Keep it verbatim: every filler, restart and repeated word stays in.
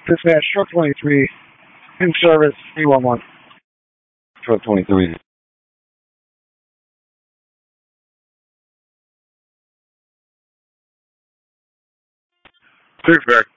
Dispatch, truck twenty-three, in service, three one one. Truck twenty-three. Dispatch,